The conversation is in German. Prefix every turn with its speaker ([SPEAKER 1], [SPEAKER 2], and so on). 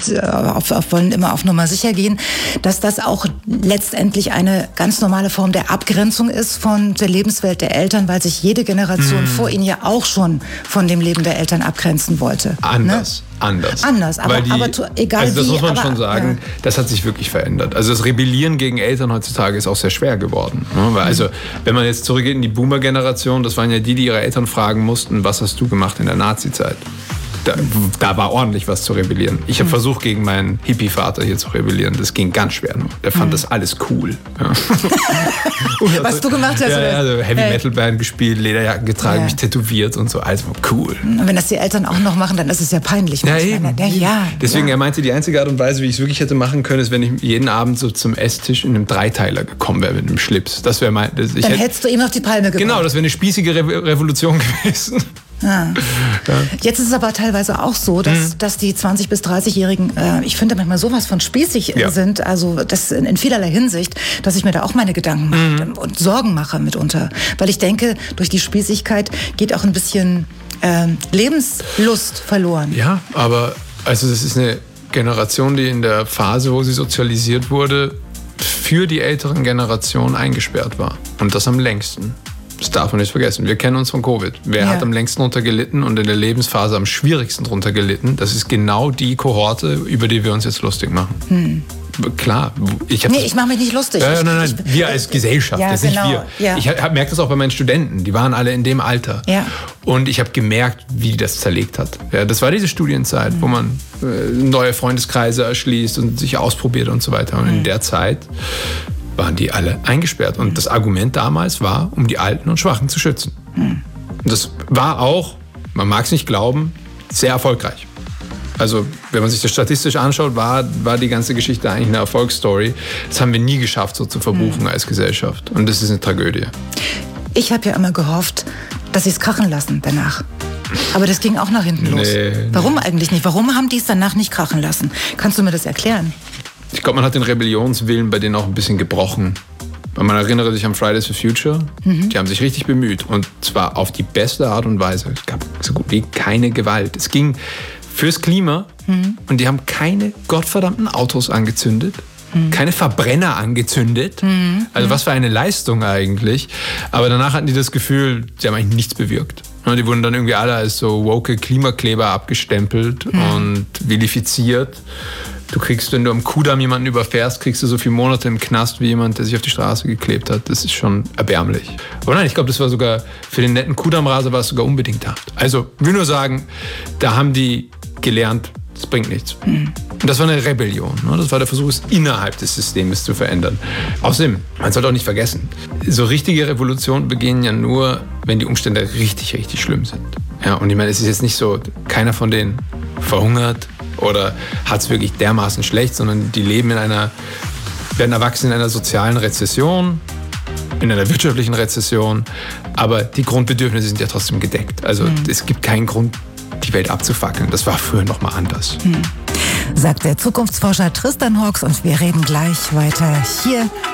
[SPEAKER 1] wollen immer auf Nummer sicher gehen, dass das auch letztendlich eine ganz normale Form der Abgrenzung ist von der Lebenswelt der Eltern, weil sich jede Generation vor ihnen ja auch schon von dem Leben der Eltern abgrenzen wollte.
[SPEAKER 2] Anders, aber
[SPEAKER 1] egal
[SPEAKER 2] also das
[SPEAKER 1] wie,
[SPEAKER 2] muss man schon sagen, das hat sich wirklich verändert. Also das Rebellieren gegen Eltern heutzutage ist auch sehr schwer geworden. Ne? Weil also, wenn man jetzt zurückgeht in die Boomer-Generation, das waren ja die ihre Eltern fragen mussten, was hast du gemacht in der Nazi-Zeit? Da war ordentlich was zu rebellieren. Ich habe versucht, gegen meinen Hippie-Vater hier zu rebellieren. Das ging ganz schwer nur. Der fand das alles cool. Ja.
[SPEAKER 1] Was du gemacht hast?
[SPEAKER 2] Ja, also Heavy-Metal-Band gespielt, Lederjacken getragen, mich tätowiert und so. Also cool.
[SPEAKER 1] Und wenn das die Eltern auch noch machen, dann ist es ja peinlich.
[SPEAKER 2] Deswegen, er meinte, die einzige Art und Weise, wie ich es wirklich hätte machen können, ist, wenn ich jeden Abend so zum Esstisch in einem Dreiteiler gekommen wäre mit einem Schlips. Das wäre
[SPEAKER 1] hättest du ihm noch die Palme gebracht.
[SPEAKER 2] Genau, das wäre eine spießige Revolution gewesen.
[SPEAKER 1] Ja. Jetzt ist es aber teilweise auch so, dass die 20- bis 30-Jährigen, ich finde manchmal sowas von spießig sind, also das in vielerlei Hinsicht, dass ich mir da auch meine Gedanken mache und Sorgen mache mitunter. Weil ich denke, durch die Spießigkeit geht auch ein bisschen Lebenslust verloren.
[SPEAKER 2] Ja, aber also das ist eine Generation, die in der Phase, wo sie sozialisiert wurde, für die älteren Generationen eingesperrt war. Und das am längsten. Das darf man nicht vergessen. Wir kennen uns von Covid. Wer hat am längsten drunter gelitten und in der Lebensphase am schwierigsten drunter gelitten? Das ist genau die Kohorte, über die wir uns jetzt lustig machen. Klar. Ich
[SPEAKER 1] mache mich nicht lustig.
[SPEAKER 2] Nein. Wir als Gesellschaft, das ist nicht wir. Ja. Ich merke das auch bei meinen Studenten. Die waren alle in dem Alter. Ja. Und ich habe gemerkt, wie das zerlegt hat. Ja, das war diese Studienzeit, wo man neue Freundeskreise erschließt und sich ausprobiert und so weiter. Und in der Zeit waren die alle eingesperrt. Und das Argument damals war, um die Alten und Schwachen zu schützen. Und das war auch, man mag es nicht glauben, sehr erfolgreich. Also, wenn man sich das statistisch anschaut, war die ganze Geschichte eigentlich eine Erfolgsstory. Das haben wir nie geschafft, so zu verbuchen als Gesellschaft. Und das ist eine Tragödie.
[SPEAKER 1] Ich habe ja immer gehofft, dass sie es krachen lassen danach. Aber das ging auch nach hinten los. Warum eigentlich nicht? Warum haben die es danach nicht krachen lassen? Kannst du mir das erklären?
[SPEAKER 2] Ich glaube, man hat den Rebellionswillen bei denen auch ein bisschen gebrochen. Man erinnere sich an Fridays for Future. Die haben sich richtig bemüht. Und zwar auf die beste Art und Weise. Es gab so gut wie keine Gewalt. Es ging fürs Klima. Und die haben keine gottverdammten Autos angezündet. Keine Verbrenner angezündet. Also was für eine Leistung eigentlich. Aber danach hatten die das Gefühl, sie haben eigentlich nichts bewirkt. Die wurden dann irgendwie alle als so woke Klimakleber abgestempelt und vilifiziert. Du kriegst, wenn du am Kudamm jemanden überfährst, kriegst du so viele Monate im Knast wie jemand, der sich auf die Straße geklebt hat. Das ist schon erbärmlich. Aber nein, ich glaube, das war sogar, für den netten Kudammraser war es sogar unbedingt haft. Also, ich will nur sagen, da haben die gelernt, das bringt nichts. Und das war eine Rebellion. Das war der Versuch, es innerhalb des Systems zu verändern. Außerdem, man sollte auch nicht vergessen, so richtige Revolutionen beginnen ja nur, wenn die Umstände richtig, richtig schlimm sind. Ja, und ich meine, es ist jetzt nicht so, keiner von denen verhungert oder hat es wirklich dermaßen schlecht, sondern die werden erwachsen in einer sozialen Rezession, in einer wirtschaftlichen Rezession, aber die Grundbedürfnisse sind ja trotzdem gedeckt. Also es gibt keinen Grund, die Welt abzufackeln. Das war früher noch mal anders.
[SPEAKER 1] Sagt der Zukunftsforscher Tristan Hawks, und wir reden gleich weiter hier